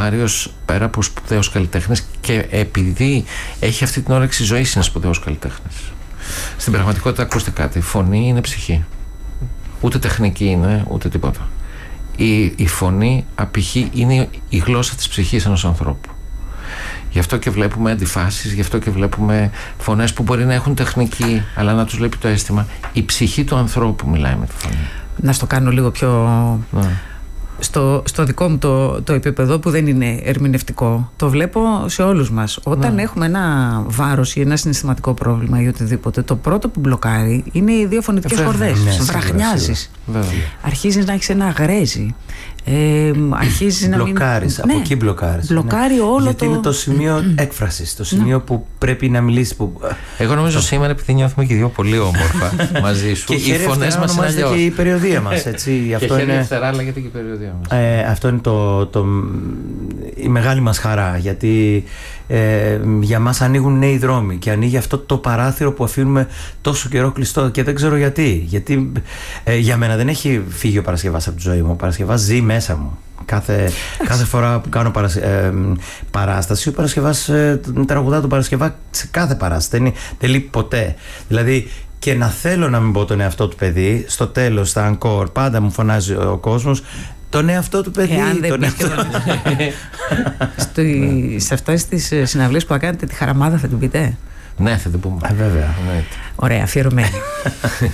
Μάριος, πέρα από σπουδαίος καλλιτέχνης, και επειδή έχει αυτή την όρεξη ζωής, είναι σπουδαίος καλλιτέχνης. Στην πραγματικότητα, ακούστε κάτι, η φωνή είναι ψυχή. Ούτε τεχνική είναι, ούτε τίποτα. Η φωνή απηχεί, είναι η γλώσσα της ψυχής ενός ανθρώπου. Γι' αυτό και βλέπουμε αντιφάσεις, γι' αυτό και βλέπουμε φωνές που μπορεί να έχουν τεχνική, αλλά να τους λείπει το αίσθημα. Η ψυχή του ανθρώπου μιλάει με τη φωνή. Να στο κάνω λίγο πιο... Στο δικό μου το επίπεδο, που δεν είναι ερμηνευτικό, το βλέπω σε όλους μας. Όταν έχουμε ένα βάρος ή ένα συναισθηματικό πρόβλημα ή οτιδήποτε, το πρώτο που μπλοκάρει είναι οι δύο φωνητικές χορδές. Βραχνιάζεις. Αρχίζεις να έχεις ένα γρέζι. Αρχίζεις να μπλοκάρεις, από εκεί μπλοκάρεις. Μπλοκάρει όλο. Γιατί είναι το σημείο έκφρασης, το σημείο που πρέπει να μιλήσεις. Εγώ νομίζω σήμερα, επειδή νιώθουμε και δύο πολύ όμορφα μαζί σου, και οι φωνές μας είναι αλλιώς. Και η περιοδία μας, έτσι. Και χέρι ευθερά λέγεται και η περιοδία μας. Αυτό είναι η μεγάλη μας χαρά, γιατί για μας ανοίγουν νέοι δρόμοι και ανοίγει αυτό το παράθυρο που αφήνουμε τόσο καιρό κλειστό, και δεν ξέρω γιατί για μένα δεν έχει φύγει ο Παρασκευάς από τη ζωή μου. Ο Παρασκευάς ζει μέσα μου. Κάθε φορά που κάνω παράσταση, ο Παρασκευάς τραγουδά τον Παρασκευά σε κάθε παράσταση, δεν λείπει ποτέ. Δηλαδή, και να θέλω να μην πω τον εαυτό του παιδί, στο τέλος, στα encore, πάντα μου φωνάζει ο κόσμος τον εαυτό του παιδί. Σε αυτές τις συναυλίες που θα κάνετε, τη Χαραμάδα θα την πείτε? Ναι, θα την πούμε. Βέβαια. Ωραία, αφιερωμένη.